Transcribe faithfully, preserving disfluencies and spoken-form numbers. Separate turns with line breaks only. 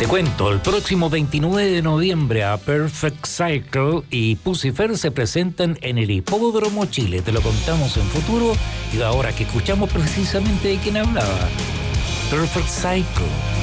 Te cuento, el próximo veintinueve de noviembre a Perfect Cycle y Pucifer se presentan en el Hipódromo Chile. Te lo contamos en futuro y ahora que escuchamos precisamente de quién hablaba. Perfect Cycle.